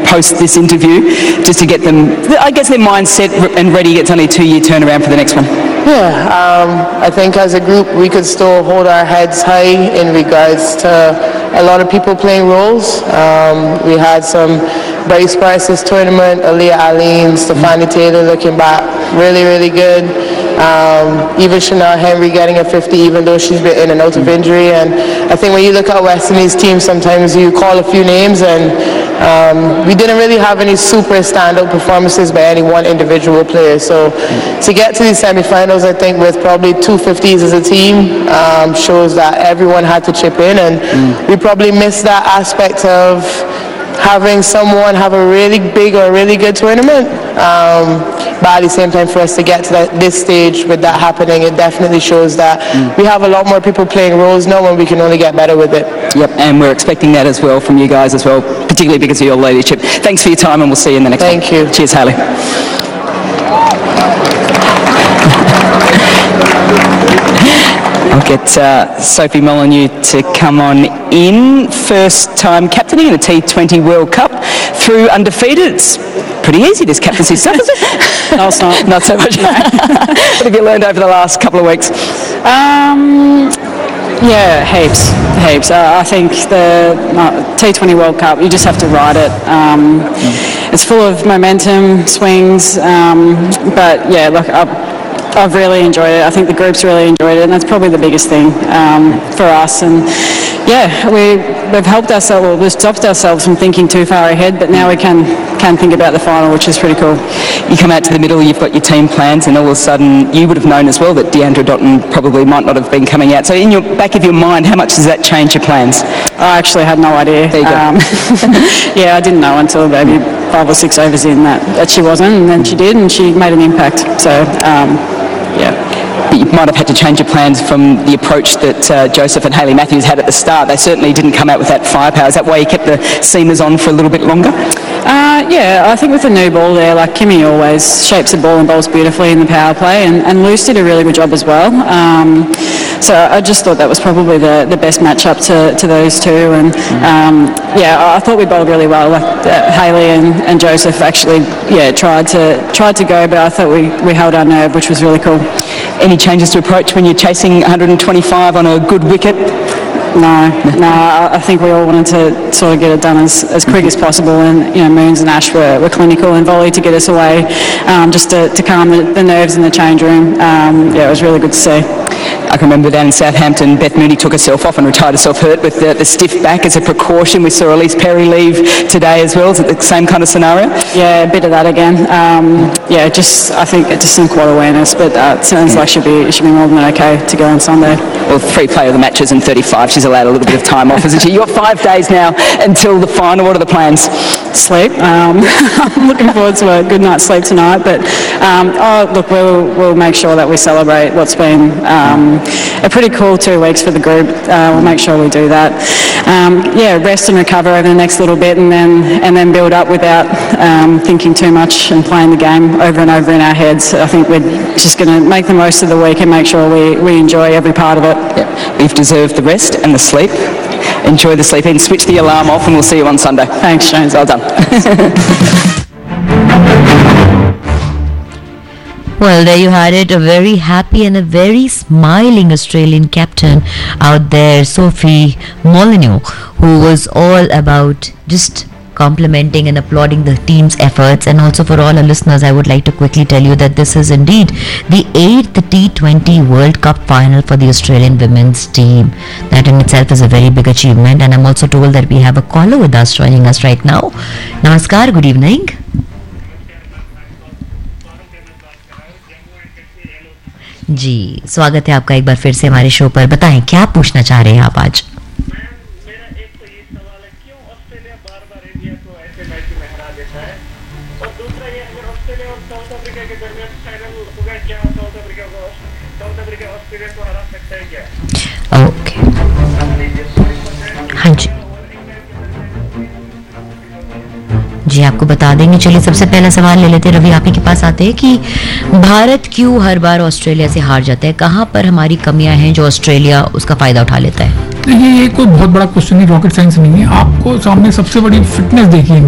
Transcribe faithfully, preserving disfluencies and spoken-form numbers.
post this interview, just to get them, I guess, their mindset and ready. It's only a two-year turnaround for the next one. Yeah, um, I think as a group we could still hold our heads high in regards to a lot of people playing roles. Um, we had some Bryce Price's tournament, Aaliyah Aline, Stephanie Taylor looking back really, really good. Um, even Chanel Henry getting a fifty, even though she's been in and out of injury. And I think when you look at West Indies team, sometimes you call a few names, and um, we didn't really have any super standout performances by any one individual player. So to get to these semi-finals, I think with probably two fifties as a team, um, shows that everyone had to chip in, and mm. we probably missed that aspect of having someone have a really big or really good tournament. Um, but at the same time, for us to get to that, this stage with that happening, it definitely shows that mm. we have a lot more people playing roles now, and we can only get better with it. Yep, and we're expecting that as well from you guys as well, particularly because of your leadership. Thanks for your time, and we'll see you in the next Thank one. Thank you. Cheers, Hayley. I'll get uh, Sophie Molyneux to come on in. First time captaining in a T twenty World Cup through undefeated. It's pretty easy, this captaincy stuff, is it? No, it's not. Not so much. No. What have you learned over the last couple of weeks? Um, yeah, heaps, heaps. Uh, I think the uh, T twenty World Cup, you just have to ride it. Um, mm. It's full of momentum, swings, um, but yeah, look, I, I've really enjoyed it. I think the group's really enjoyed it, and that's probably the biggest thing um, for us. And yeah, we, we've helped ourselves, well, we've stopped ourselves from thinking too far ahead, but now we can can think about the final, which is pretty cool. You come out to the middle, you've got your team plans, and all of a sudden you would have known as well that Deandra Dottin probably might not have been coming out. So in your back of your mind, how much does that change your plans? I actually had no idea. There you go. Um, yeah, I didn't know until maybe five or six overs in that, that she wasn't, and then she did, and she made an impact. So, um, yeah. But you might have had to change your plans from the approach that uh, Joseph and Hayley Matthews had at the start. They certainly didn't come out with that firepower. Is that why you kept the seamers on for a little bit longer? Uh, yeah, I think with the new ball there, like Kimmy always shapes the ball and bowls beautifully in the power play, and, and Luce did a really good job as well. Um, so I just thought that was probably the, the best match-up to, to those two. And um, yeah, I thought we bowled really well. Like uh, Hayley and, and Joseph actually, yeah, tried to tried to go, but I thought we, we held our nerve, which was really cool. Any changes to approach when you're chasing one hundred twenty-five on a good wicket? No, no, I think we all wanted to sort of get it done as, as quick as possible, and you know, Moons and Ash were, were clinical, and Volley to get us away, um, just to, to calm the, the nerves in the change room. Um, yeah, it was really good to see. I can remember down in Southampton, Beth Mooney took herself off and retired herself hurt with the, the stiff back as a precaution. We saw Elise Perry leave today as well. Is it the same kind of scenario? Yeah, a bit of that again. Um, yeah, just I think it's just some quad awareness, but uh, it sounds like she'll be she'll be more than okay to go on Sunday. Well, three player of the matches and thirty-five. She's allowed a little bit of time off, isn't she? You've got five days now until the final. What are the plans? Sleep. Um, I'm looking forward to a good night's sleep tonight. But um, oh, look, we'll we'll make sure that we celebrate what's been um, a pretty cool two weeks for the group. Uh, we'll make sure we do that. Um, yeah, rest and recover over the next little bit, and then and then build up without um, thinking too much and playing the game over and over in our heads. I think we're just going to make the most of the week and make sure we, we enjoy every part of it. Yeah. We've deserved the rest and the sleep. Enjoy the sleep in, switch the alarm off, and we'll see you on Sunday. Thanks, James. Well done. Well, there you had it, a very happy and a very smiling Australian captain out there, Sophie Molyneux, who was all about just complimenting and applauding the team's efforts. And also for all our listeners, I would like to quickly tell you that this is indeed the eighth T twenty World Cup final for the Australian women's team. That in itself is a very big achievement, and I'm also told that we have a caller with us joining us right now. Namaskar, good evening. जी, स्वागत है आपका एक बार फिर से हमारे show पर। बताएं क्या पूछना चाह रहे हैं आप आज? मेरा एक तो ये सवाल है, क्यों ऑस्ट्रेलिया बार-बार इंडिया को ऐसे मैच में हरा देता है? और दूसरा ये, अगर ऑस्ट्रेलिया और साउथ अफ्रीका के दरमियान फाइनल होगा, क्या साउथ अफ्रीका को साउथ अफ्रीका ऑस्ट्रेलिया को हरा सकता है क्या? ओके, हाँ जी जी आपको बता देंगे। चलिए सबसे पहला सवाल ले लेते हैं, रवि आप ही के पास आते हैं कि भारत क्यों हर बार ऑस्ट्रेलिया से हार जाता है? कहाँ पर हमारी कमियां हैं जो ऑस्ट्रेलिया उसका फायदा उठा लेता है? देखिए, ये कोई बहुत बड़ा क्वेश्चन नहीं, रॉकेट साइंस नहीं है। आपको सामने सबसे बड़ी फिटनेस देखिए